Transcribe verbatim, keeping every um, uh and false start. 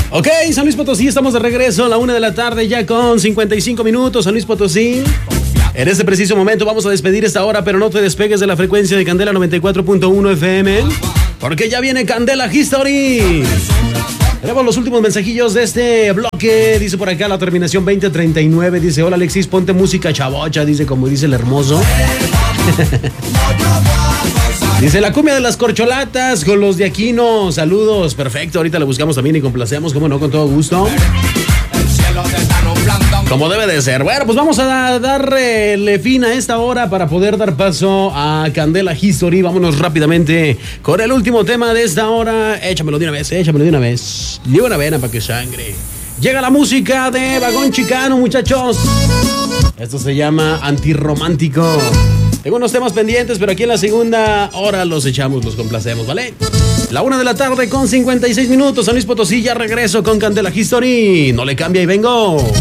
Ok, San Luis Potosí, estamos de regreso a la una de la tarde ya con cincuenta y cinco minutos, San Luis Potosí. En este preciso momento vamos a despedir esta hora, pero no te despegues de la frecuencia de Candela noventa y cuatro punto uno F M, porque ya viene Candela History. Tenemos los últimos mensajillos de este bloque. Dice por acá la terminación veinte treinta y nueve. Dice, hola Alexis, ponte música chavocha. Dice, como dice el hermoso. Dice, la cumbia de las corcholatas con los de Aquino. Saludos, perfecto. Ahorita la buscamos también y complacemos, como no, con todo gusto. Como debe de ser. Bueno, pues vamos a darle fin a esta hora para poder dar paso a Candela History. Vámonos rápidamente con el último tema de esta hora. Échamelo de una vez, échamelo de una vez. Ni una vena para que sangre. Llega la música de Vagón Chicano, muchachos. Esto se llama Antirromántico. Tengo unos temas pendientes, pero aquí en la segunda hora los echamos, los complacemos, ¿vale? La una de la tarde con cincuenta y seis minutos. San Luis Potosí, ya regreso con Candela History. No le cambia y vengo.